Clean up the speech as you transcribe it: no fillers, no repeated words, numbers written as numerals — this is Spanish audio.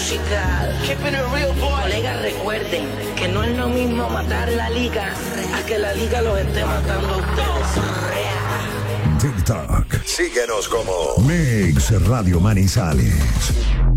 musical. Colegas, recuerden que no es lo mismo matar la liga a que la liga los esté matando a ustedes. TikTok. Síguenos como Mix Radio Manizales.